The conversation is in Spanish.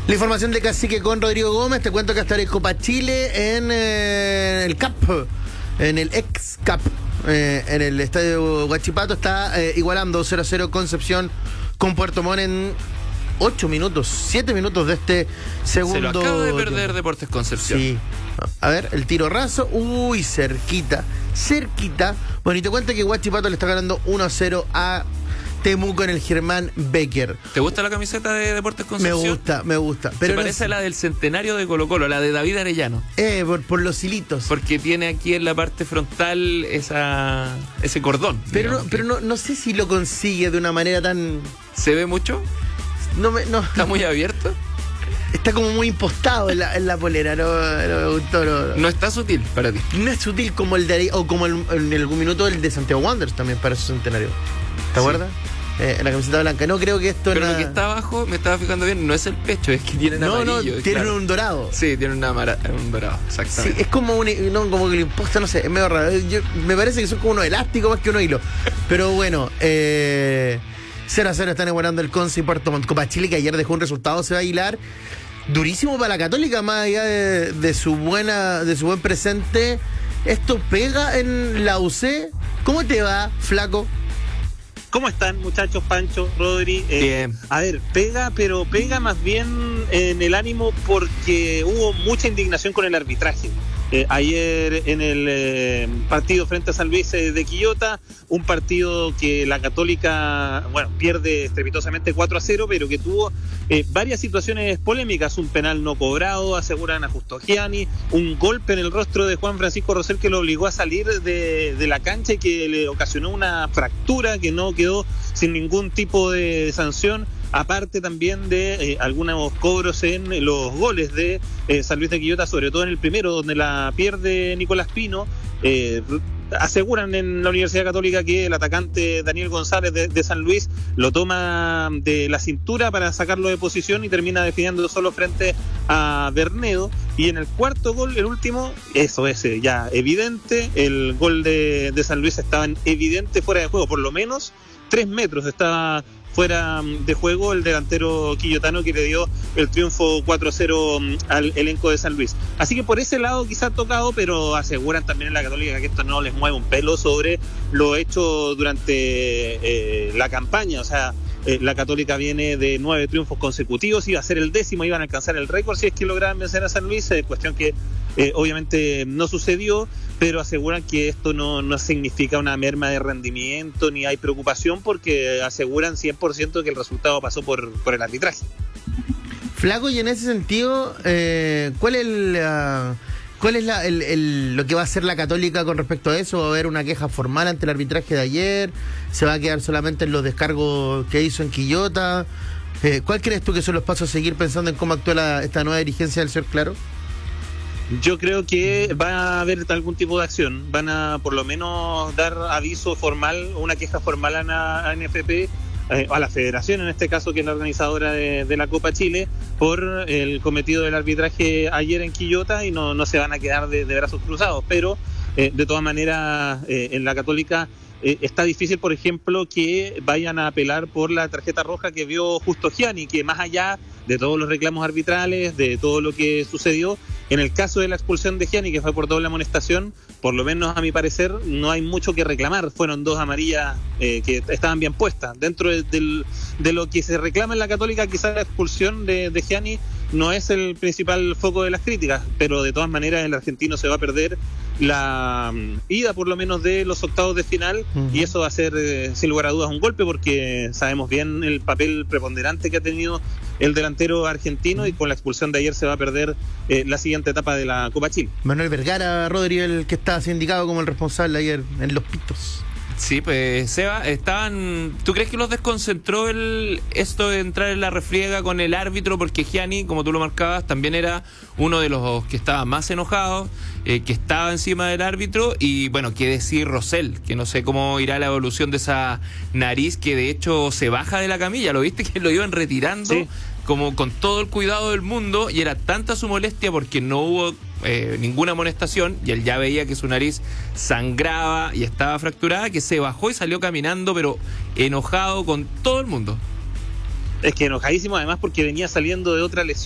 La información de Cacique con Rodrigo Gómez. Te cuento que hasta el Copa Chile en el CAP, en el ex CAP, en el estadio Huachipato, está igualando 0-0 Concepción con Puerto Montt en 8 minutos, 7 minutos de este segundo. Se lo acaba de perder tiempo. Deportes Concepción. Sí. A ver, el tiro raso. Uy, cerquita. Bueno, y te cuento que Huachipato le está ganando 1-0 a Temuco en el Germán Becker. ¿Te gusta la camiseta de Deportes Concepción? Me gusta. Pero se parece a la del centenario de Colo-Colo, la de David Arellano. Por los hilitos. Porque tiene aquí en la parte frontal ese cordón. Pero no sé si lo consigue de una manera tan... ¿Se ve mucho? No. ¿Está muy abierto? Está como muy impostado en la polera, no me gustó. No está sutil para ti. No es sutil como el de o como en algún minuto el de Santiago Wanderers también para su centenario. ¿Te acuerdas? En la camiseta blanca. No creo que esto... Pero lo que está abajo, me estaba fijando bien, no es el pecho, es que tienen amarillo. No, tienen un dorado. Sí, tienen un dorado, exactamente. Sí, es como como que lo imposta, no sé, es medio raro. Me parece que son como unos elásticos más que unos hilos. Pero bueno, 0-0 están igualando el Conce y Puerto Montt. Copa Chile, que ayer dejó un resultado, se va a hilar durísimo para la Católica, más allá de su buen presente. Esto pega en la UC. ¿Cómo te va, flaco? ¿Cómo están, muchachos? Pancho, Rodri. Bien. A ver, pero pega más bien en el ánimo porque hubo mucha indignación con el arbitraje. Ayer en el partido frente a San Luis de Quillota, un partido que la Católica, pierde estrepitosamente 4-0, pero que tuvo varias situaciones polémicas. Un penal no cobrado, aseguran a Justo Gianni, un golpe en el rostro de Juan Francisco Rosell que lo obligó a salir de la cancha y que le ocasionó una fractura que no quedó sin ningún tipo de sanción. Aparte también de algunos cobros en los goles de San Luis de Quillota, sobre todo en el primero, donde la pierde Nicolás Pino. Aseguran en la Universidad Católica que el atacante Daniel González de San Luis lo toma de la cintura para sacarlo de posición y termina definiendo solo frente a Bernedo. Y en el cuarto gol, el último, eso es ya evidente, el gol de San Luis estaba en evidente fuera de juego, por lo menos 3 metros estaba fuera de juego el delantero quillotano que le dio el triunfo 4-0 al elenco de San Luis. Así que por ese lado quizás tocado, pero aseguran también en la Católica que esto no les mueve un pelo sobre lo hecho durante la campaña. O sea, la Católica viene de 9 triunfos consecutivos, iba a ser el 10º, iban a alcanzar el récord si es que lograban vencer a San Luis, cuestión que obviamente no sucedió, pero aseguran que esto no significa una merma de rendimiento ni hay preocupación porque aseguran 100% que el resultado pasó por el arbitraje. Flaco, y en ese sentido, ¿cuál es lo que va a hacer la Católica con respecto a eso? ¿Va a haber una queja formal ante el arbitraje de ayer? ¿Se va a quedar solamente en los descargos que hizo en Quillota? ¿Cuál crees tú que son los pasos a seguir pensando en cómo actúa esta nueva dirigencia del señor Claro? Yo creo que va a haber algún tipo de acción. Van a por lo menos dar aviso formal, una queja formal a la NFP, a la federación en este caso, que es la organizadora de la Copa Chile, por el cometido del arbitraje ayer en Quillota, y no se van a quedar de brazos cruzados. Pero de todas maneras en la Católica está difícil, por ejemplo, que vayan a apelar por la tarjeta roja que vio Justo Gianni, que más allá de todos los reclamos arbitrales, de todo lo que sucedió, en el caso de la expulsión de Gianni, que fue por doble amonestación, por lo menos a mi parecer no hay mucho que reclamar. Fueron 2 amarillas que estaban bien puestas. Dentro de lo que se reclama en la Católica, quizás la expulsión de Gianni no es el principal foco de las críticas, pero de todas maneras el argentino se va a perder la ida por lo menos de los octavos de final, y eso va a ser sin lugar a dudas un golpe, porque sabemos bien el papel preponderante que ha tenido el delantero argentino, y con la expulsión de ayer se va a perder la siguiente etapa de la Copa Chile. Manuel Vergara, Rodri, el que está sindicado como el responsable ayer en Los Pitos. Sí, pues Seba, ¿tú crees que los desconcentró esto de entrar en la refriega con el árbitro? Porque Gianni, como tú lo marcabas, también era uno de los que estaba más enojados, que estaba encima del árbitro. Y bueno, qué decir Rosell, que no sé cómo irá la evolución de esa nariz, que de hecho se baja de la camilla. ¿Lo viste? Que lo iban retirando, sí, como con todo el cuidado del mundo, y era tanta su molestia porque no hubo ninguna amonestación, y él ya veía que su nariz sangraba y estaba fracturada, que se bajó y salió caminando, pero enojado con todo el mundo. Es que enojadísimo, además, porque venía saliendo de otra lesión.